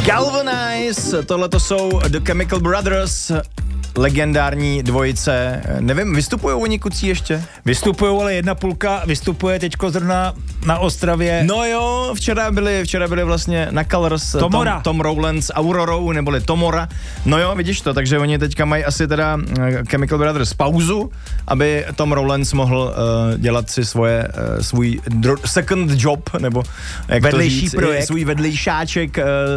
Galvanize, tohle to jsou The Chemical Brothers, legendární dvojice. Nevím, vystupujou oni kucí ještě? Vystupujou, ale jedna půlka vystupuje teďko zrovna na Ostravě. No jo, včera byli vlastně na Colors Tom Rowland s Aurorou, neboli Tomora. No jo, vidíš to, takže oni teďka mají asi teda Chemical Brothers pauzu, aby Tom Rowlands mohl dělat si svůj second job, nebo jak vedlejší to říct, projekt. Svůj vedlejšáček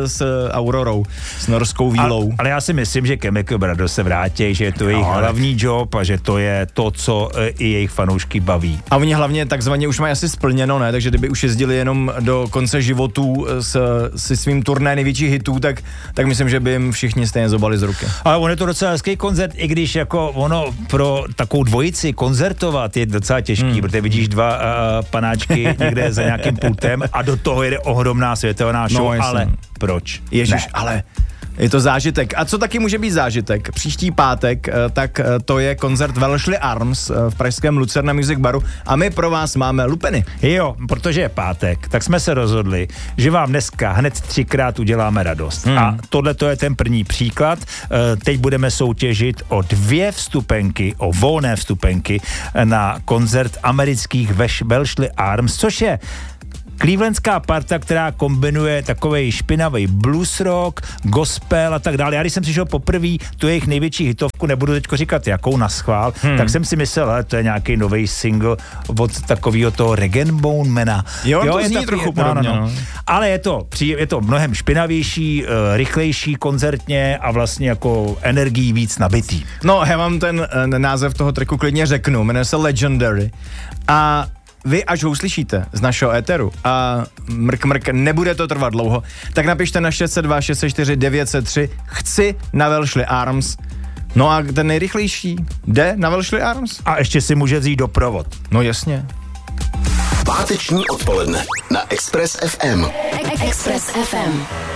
s Aurorou, s norskou vílou. Ale já si myslím, že Chemical Brothers se vrátí, že je to jejich hlavní job a že to je to, co i jejich fanoušky baví. A oni hlavně takzvaně už mají asi splněno, ne? Takže kdyby už jezdili jenom do konce životů se svým turné největších hitů, tak myslím, že by jim všichni stejně zobali z ruky. Ale on je to docela hezký koncert, i když jako ono pro takovou dvojici koncertovat je docela těžký, protože vidíš dva panáčky někde za nějakým pultem a do toho jede ohromná světelná show, ale proč? Ježiš, ale je to zážitek. A co taky může být zážitek? Příští pátek, tak to je koncert Welshly Arms v pražském Lucerna Music Baru a my pro vás máme lupeny. Jo, protože je pátek, tak jsme se rozhodli, že vám dneska hned 3krát uděláme radost. A tohle to je ten první příklad. Teď budeme soutěžit o 2 vstupenky, o volné vstupenky na koncert amerických Welshly Arms, což je clevelandská parta, která kombinuje takovej špinavý blues rock, gospel a tak dále. Já když jsem přišel poprvé tu jejich největší hitovku, nebudu teďko říkat jakou naschvál, tak jsem si myslel, to je nějaký nový single od takového toho Regenbonemana. Jo, to zní trochu podobně. No. Ale je to mnohem špinavější, rychlejší koncertně a vlastně jako energií víc nabitý. No, já vám ten název toho tracku klidně řeknu, jmenuje se Legendary a vy, až ho uslyšíte z našeho éteru a mrk, nebude to trvat dlouho, tak napište na 602 604 903 chci na Welshly Arms. No a ten nejrychlejší jde na Welshly Arms. A ještě si může vzít doprovod. No jasně. Páteční odpoledne na Express FM. Express FM.